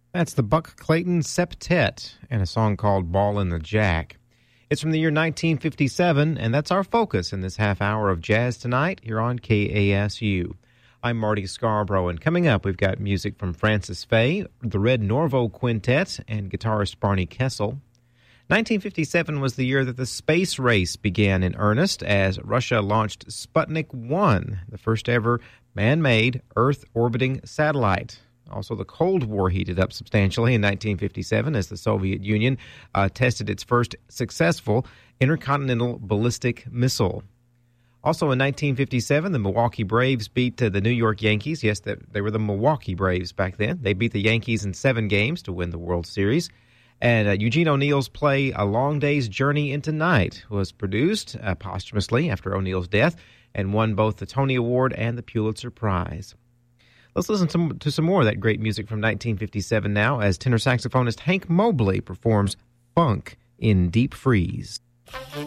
That's the Buck Clayton Septet and a song called Ball in the Jack. It's from the year 1957, and that's our focus in this half hour of Jazz Tonight here on KASU. I'm Marty Scarborough, and coming up, we've got music from Francis Faye, the Red Norvo Quintet, and guitarist Barney Kessel. 1957 was the year that the space race began in earnest as Russia launched Sputnik 1, the first ever man-made Earth-orbiting satellite. Also, the Cold War heated up substantially in 1957 as the Soviet Union tested its first successful intercontinental ballistic missile. Also in 1957, the Milwaukee Braves beat the New York Yankees. Yes, they were the Milwaukee Braves back then. They beat the Yankees in 7 games to win the World Series. And Eugene O'Neill's play A Long Day's Journey into Night was produced posthumously after O'Neill's death and won both the Tony Award and the Pulitzer Prize. Let's listen to some more of that great music from 1957 now as tenor saxophonist Hank Mobley performs Funk in Deep Freeze.